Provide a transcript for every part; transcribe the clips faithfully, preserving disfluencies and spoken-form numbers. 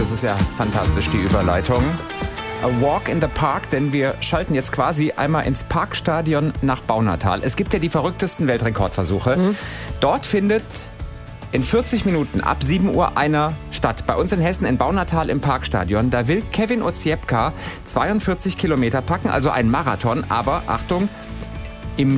das ist ja fantastisch, die Überleitung. A Walk in the Park, denn wir schalten jetzt quasi einmal ins Parkstadion nach Baunatal. Es gibt ja die verrücktesten Weltrekordversuche. Mhm. Dort findet in vierzig Minuten ab sieben Uhr einer statt. Bei uns in Hessen in Baunatal im Parkstadion. Da will Kevin Oziepka zweiundvierzig Kilometer packen, also ein Marathon. Aber Achtung, im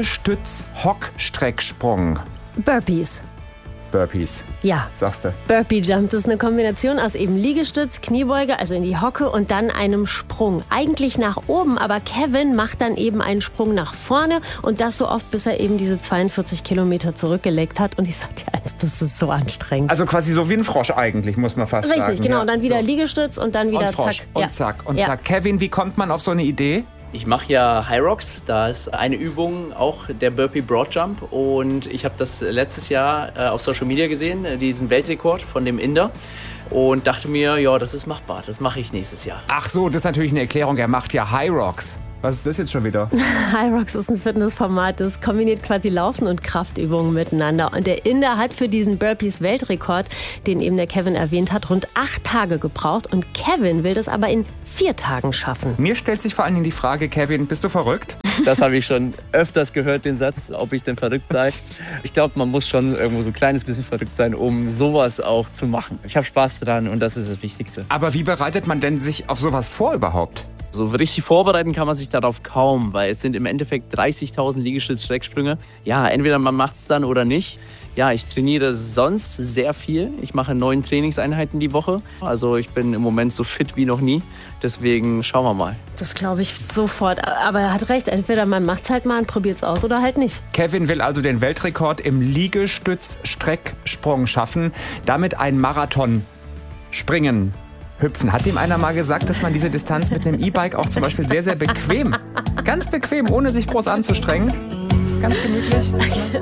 Liegestütz-Hockstrecksprung. Burpees. Burpees. Ja. Sagst du. Burpee Jump, das ist eine Kombination aus eben Liegestütz, Kniebeuge, also in die Hocke und dann einem Sprung. Eigentlich nach oben, aber Kevin macht dann eben einen Sprung nach vorne und das so oft, bis er eben diese zweiundvierzig Kilometer zurückgelegt hat. Und ich sag dir eins, das ist so anstrengend. Also quasi so wie ein Frosch eigentlich, muss man fast Richtig, sagen. Richtig, genau. Ja. Und dann wieder so. Liegestütz und dann wieder und Frosch. zack. Und ja. zack und ja. zack. Kevin, wie kommt man auf so eine Idee? Ich mache ja High Rocks, da ist eine Übung auch der Burpee Broad Jump und ich habe das letztes Jahr äh, auf Social Media gesehen, diesen Weltrekord von dem Inder und dachte mir, ja, das ist machbar, das mache ich nächstes Jahr. Ach so, das ist natürlich eine Erklärung, er macht ja High Rocks. Was ist das jetzt schon wieder? High Rocks ist ein Fitnessformat, das kombiniert quasi Laufen und Kraftübungen miteinander. Und der Inder hat für diesen Burpees-Weltrekord, den eben der Kevin erwähnt hat, rund acht Tage gebraucht. Und Kevin will das aber in vier Tagen schaffen. Mir stellt sich vor allen Dingen die Frage, Kevin, bist du verrückt? Das habe ich schon öfters gehört, den Satz, ob ich denn verrückt sei. Ich glaube, man muss schon irgendwo so ein kleines bisschen verrückt sein, um sowas auch zu machen. Ich habe Spaß dran und das ist das Wichtigste. Aber wie bereitet man denn sich auf sowas vor überhaupt? So richtig vorbereiten kann man sich darauf kaum, weil es sind im Endeffekt dreißigtausend Liegestütz-Strecksprünge. Ja, entweder man macht es dann oder nicht. Ja, ich trainiere sonst sehr viel. Ich mache neun Trainingseinheiten die Woche. Also ich bin im Moment so fit wie noch nie. Deswegen schauen wir mal. Das glaube ich sofort. Aber er hat recht. Entweder man macht es halt mal und probiert es aus oder halt nicht. Kevin will also den Weltrekord im Liegestütz-Strecksprung schaffen. Damit ein Marathon springen. Hüpfen. Hat ihm einer mal gesagt, dass man diese Distanz mit einem E-Bike auch zum Beispiel sehr, sehr bequem, ganz bequem, ohne sich groß anzustrengen, ganz gemütlich